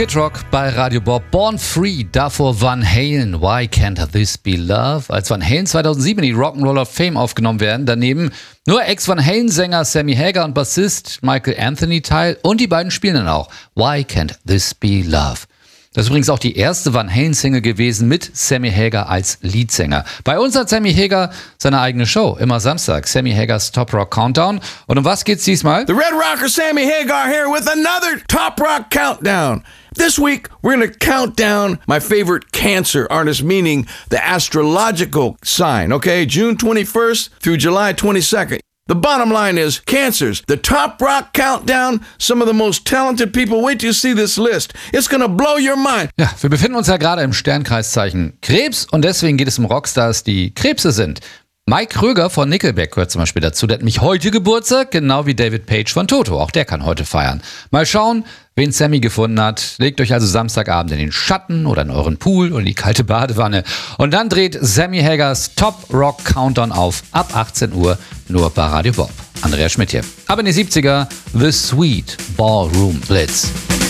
Kid Rock bei Radio Bob. Born Free, davor Van Halen, Why Can't This Be Love? Als Van Halen 2007 in die Rock'n'Roll of Fame aufgenommen werden, daneben nur Ex-Van Halen-Sänger Sammy Hagar und Bassist Michael Anthony teil und die beiden spielen dann auch Why Can't This Be Love? Das ist übrigens auch die erste Van Halen-Single gewesen mit Sammy Hagar als Leadsänger. Bei uns hat Sammy Hagar seine eigene Show, immer Samstag, Sammy Hagars Top Rock Countdown. Und um was geht's diesmal? The Red Rocker Sammy Hagar here with another Top Rock Countdown. This week, we're going to count down my favorite Cancer artist, meaning the astrological sign, okay? June 21st through July 22nd. The bottom line is, Cancers, the Top Rock Countdown, some of the most talented people. Wait till you see this list. It's gonna blow your mind. Ja, wir befinden uns ja gerade im Sternkreiszeichen Krebs und deswegen geht es um Rockstars, die Krebse sind. Mike Kröger von Nickelback gehört zum Beispiel dazu. Der hat nämlich heute Geburtstag, genau wie David Page von Toto. Auch der kann heute feiern. Mal schauen, wen Sammy gefunden hat. Legt euch also Samstagabend in den Schatten oder in euren Pool oder in die kalte Badewanne. Und dann dreht Sammy Hagars Top Rock Countdown auf ab 18 Uhr nur bei Radio Bob. Andreas Schmidt hier. Ab in die 70er, The Sweet Ballroom Blitz.